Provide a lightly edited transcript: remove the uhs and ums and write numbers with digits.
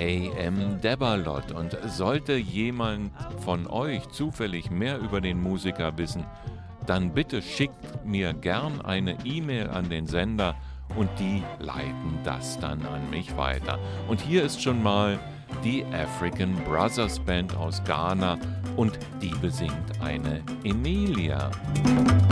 A.M. Debalot. Und sollte jemand von euch zufällig mehr über den Musiker wissen, dann bitte schickt mir gern eine E-Mail an den Sender und die leiten das dann an mich weiter. Und hier ist schon mal die African Brothers Band aus Ghana und die besingt eine Emilia.